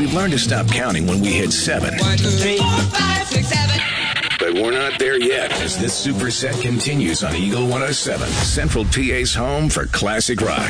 We've learned to stop counting when we hit 7. 1, 2, 3, 4, 5, 6, 7. But we're not there yet as this superset continues on Eagle 107, Central PA's home for classic rock.